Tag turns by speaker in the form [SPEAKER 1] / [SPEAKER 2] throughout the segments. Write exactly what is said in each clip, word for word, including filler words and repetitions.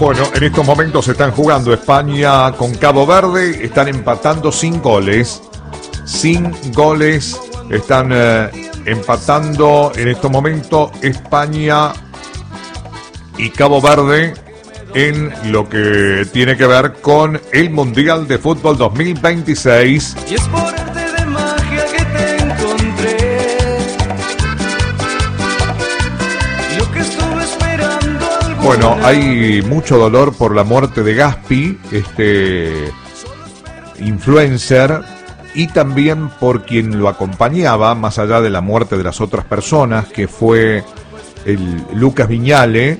[SPEAKER 1] Bueno, en estos momentos se están jugando España con Cabo Verde, están empatando sin goles, sin goles, están eh, empatando en estos momentos España y Cabo Verde en lo que tiene que ver con el Mundial de Fútbol dos mil veintiséis.
[SPEAKER 2] Y es por arte de magia que te encontré. Lo que estuve esperando alguna...
[SPEAKER 1] Bueno, hay mucho dolor por la muerte de Gaspi, este influencer, y también por quien lo acompañaba, más allá de la muerte de las otras personas, que fue el Lucas Viñale,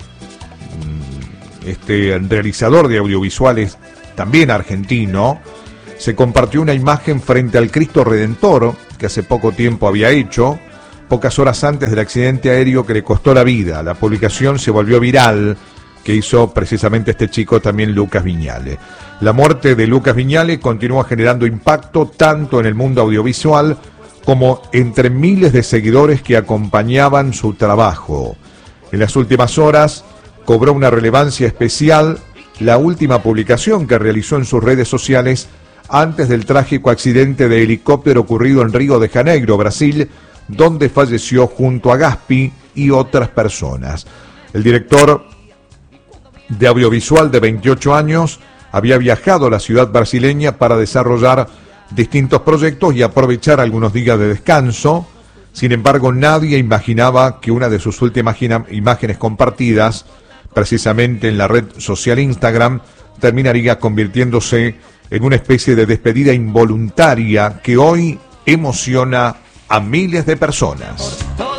[SPEAKER 1] este realizador de audiovisuales también argentino. Se compartió una imagen frente al Cristo Redentor que hace poco tiempo había hecho, pocas horas antes del accidente aéreo que le costó la vida. La publicación se volvió viral, que hizo precisamente este chico, también Lucas Viñale. La muerte de Lucas Viñale continúa generando impacto tanto en el mundo audiovisual como entre miles de seguidores que acompañaban su trabajo. En las últimas horas cobró una relevancia especial la última publicación que realizó en sus redes sociales antes del trágico accidente de helicóptero ocurrido en Río de Janeiro, Brasil, donde falleció junto a Gaspi y otras personas. El director de audiovisual de veintiocho años había viajado a la ciudad brasileña para desarrollar distintos proyectos y aprovechar algunos días de descanso. Sin embargo, nadie imaginaba que una de sus últimas imágenes compartidas precisamente en la red social Instagram terminaría convirtiéndose en una especie de despedida involuntaria que hoy emociona a miles de personas.
[SPEAKER 2] Toda